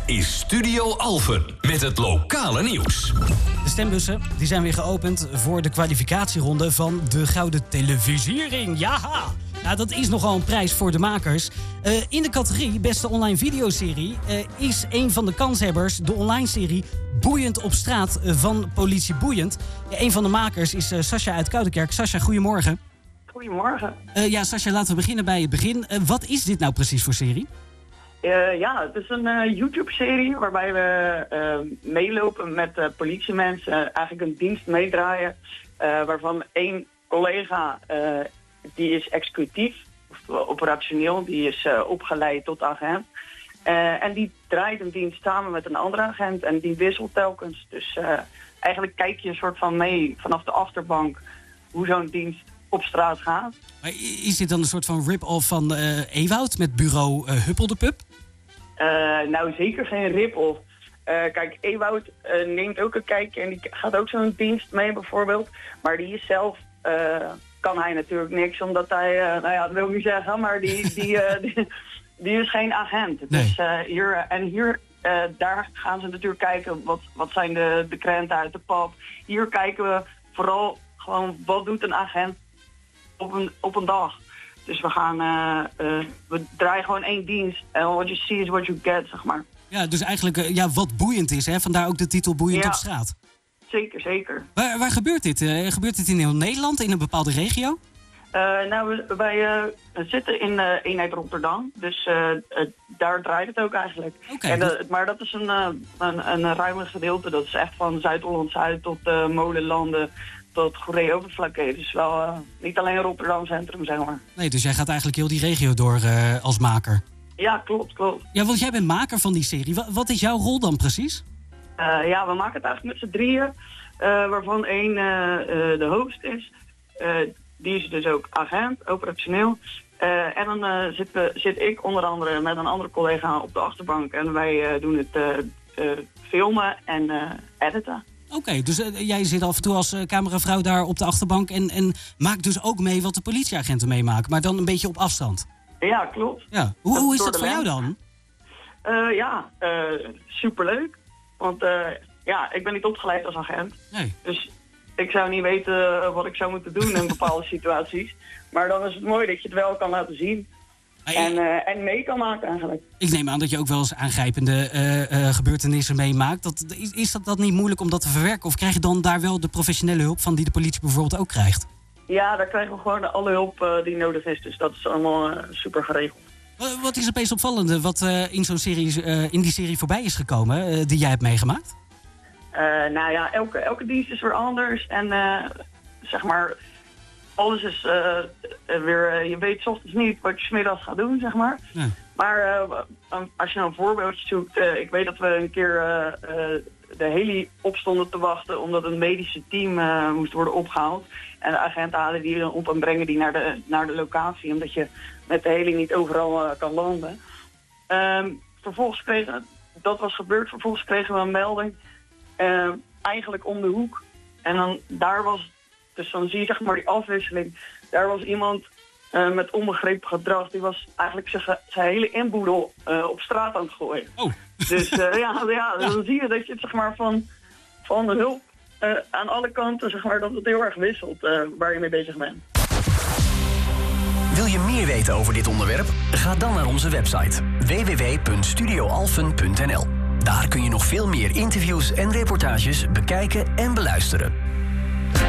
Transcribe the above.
is Studio Alphen met het lokale nieuws. De stembussen die zijn weer geopend voor de kwalificatieronde van de Gouden Televisiering. Ja, dat is nogal een prijs voor de makers. In de categorie Beste Online Videoserie is een van de kanshebbers de online serie Boeiend op straat van Politie Boeiend. Een van de makers is Sascha uit Koudekerk. Sascha, goedemorgen. Goedemorgen. Sascha, laten we beginnen bij het begin. Wat is dit nou precies voor serie? Het is een YouTube-serie waarbij we meelopen met politiemensen, eigenlijk een dienst meedraaien, waarvan één collega, die is executief, of operationeel, die is opgeleid tot agent. En die draait een dienst samen met een andere agent en die wisselt telkens. Dus eigenlijk kijk je een soort van mee vanaf de achterbank hoe zo'n dienst op straat gaat. Maar is dit dan een soort van rip-off van Ewoud met bureau Huppel de Pup? Nou, zeker geen rip-off. Kijk, Ewoud neemt ook een kijkje en die gaat ook zo'n dienst mee bijvoorbeeld. Maar die is zelf, kan hij natuurlijk niks, omdat hij, dat wil ik niet zeggen, maar die is geen agent. Nee. Dus daar gaan ze natuurlijk kijken, wat zijn de krenten uit de pap. Hier kijken we vooral gewoon, wat doet een agent op een dag. Dus we draaien gewoon één dienst. En what you see is what you get, zeg maar. Ja, dus eigenlijk wat boeiend is, hè? Vandaar ook de titel Boeiend op straat. Zeker, zeker. Waar gebeurt dit? Gebeurt dit in heel Nederland, in een bepaalde regio? Wij zitten in eenheid Rotterdam. Dus daar draait het ook eigenlijk. Okay, maar dat is een ruime gedeelte. Dat is echt van Zuid-Holland-Zuid tot Molenlanden tot Goeree-Overflakkee. Dus wel niet alleen Rotterdam Centrum, zeg maar. Nee, dus jij gaat eigenlijk heel die regio door als maker? Ja, klopt. Ja, want jij bent maker van die serie. Wat is jouw rol dan precies? We maken het eigenlijk met z'n drieën. Waarvan één de host is. Die is dus ook agent, operationeel. En dan zit ik onder andere met een andere collega op de achterbank. En wij doen het filmen en editen. Oké, dus jij zit af en toe als cameravrouw daar op de achterbank en maakt dus ook mee wat de politieagenten meemaken, maar dan een beetje op afstand. Ja, klopt. Ja. Hoe is dat voor jou dan? Superleuk. Want ik ben niet opgeleid als agent. Nee. Dus ik zou niet weten wat ik zou moeten doen in bepaalde situaties. Maar dan is het mooi dat je het wel kan laten zien. En mee kan maken eigenlijk. Ik neem aan dat je ook wel eens aangrijpende gebeurtenissen meemaakt. Is dat niet moeilijk om dat te verwerken? Of krijg je dan daar wel de professionele hulp van die de politie bijvoorbeeld ook krijgt? Ja, daar krijgen we gewoon alle hulp die nodig is. Dus dat is allemaal super geregeld. Wat is het meest opvallende wat in die serie voorbij is gekomen, die jij hebt meegemaakt? Elke dienst is weer anders. En zeg maar, alles is weer, je weet 's ochtends niet wat je 's middags gaat doen, zeg maar. Ja. Maar als je nou een voorbeeldje zoekt, ik weet dat we een keer de heli opstonden te wachten omdat een medische team moest worden opgehaald. En de agenten halen die dan op en brengen die naar de locatie, omdat je met de heli niet overal kan landen. Vervolgens kregen we een melding, eigenlijk om de hoek. En dan dus dan zie je zeg maar die afwisseling. Daar was iemand met onbegrepen gedrag. Die was eigenlijk zijn hele inboedel op straat aan het gooien. Oh. Dus dan zie je dat je het zeg maar van de hulp aan alle kanten zeg maar dat het heel erg wisselt waar je mee bezig bent. Wil je meer weten over dit onderwerp? Ga dan naar onze website www.studioalphen.nl. Daar kun je nog veel meer interviews en reportages bekijken en beluisteren.